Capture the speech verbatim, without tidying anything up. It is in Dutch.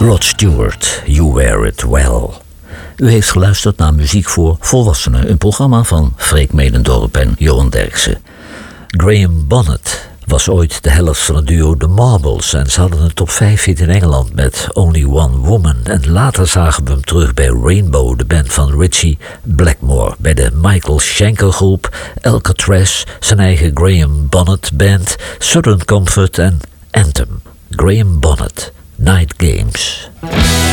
Rod Stewart, You Wear It Well. U heeft geluisterd naar Muziek voor Volwassenen, een programma van Freek Medendorp en Johan Derksen. Graham Bonnet was ooit de helft van het duo The Marbles en ze hadden een top vijf hit in Engeland met Only One Woman. En later zagen we hem terug bij Rainbow, de band van Ritchie Blackmore, bij de Michael Schenker groep, Alcatraz, zijn eigen Graham Bonnet Band, Southern Comfort en Anthem. Graham Bonnet, Night Games.